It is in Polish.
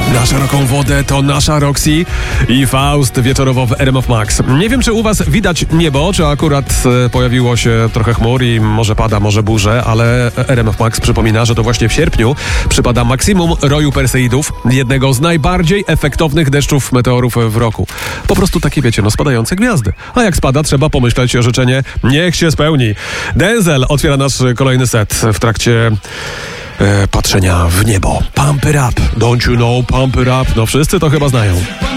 Na szeroką wodę to nasza Roxy i Faust wieczorowo w RMF Max. Nie wiem, czy u was widać niebo, czy akurat pojawiło się trochę chmur i może pada, może burze, ale RMF Max przypomina, że to właśnie w sierpniu przypada maksimum roju Perseidów, jednego z najbardziej efektownych deszczów meteorów w roku. Po prostu takie, wiecie, spadające gwiazdy. A jak spada, trzeba pomyśleć o życzenie niech się spełni. Denzel otwiera nasz kolejny set w trakcie patrzenia w niebo. Pump it up, don't you know, pump it up. No wszyscy to chyba znają.